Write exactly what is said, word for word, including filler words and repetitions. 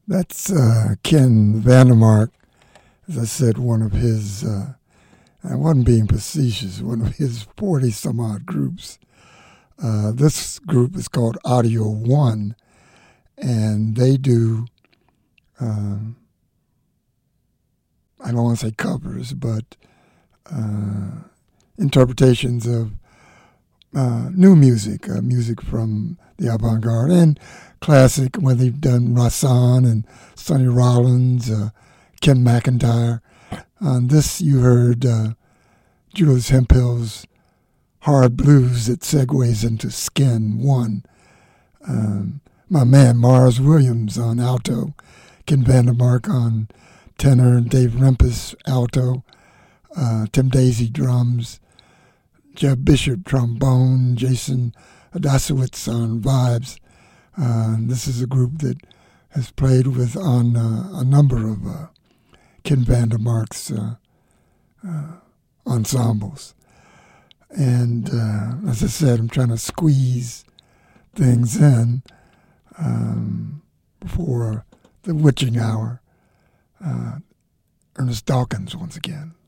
That's uh, Ken Vandermark. As I said, one of his, uh, I wasn't being facetious, one of his forty some odd groups. Uh, this group is called Audio One, and they do, um, I don't want to say covers, but uh, interpretations of uh, new music, uh, music from the avant-garde and classic, when they've done Rassan and Sonny Rollins, uh, Ken McIntyre. On this, you heard uh, Julius Hemphill's Hard Blues that segues into Skin One. Um, my man Mars Williams on alto, Ken Vandermark on tenor, Dave Rempis alto, uh, Tim Daisy drums, Jeff Bishop trombone, Jason Adasiewicz on vibes. Uh, this is a group that has played with on uh, a number of uh, Ken Vandermark's uh, uh, ensembles. And uh, as I said, I'm trying to squeeze things in um, before the witching hour. Uh, Ernest Dawkins once again.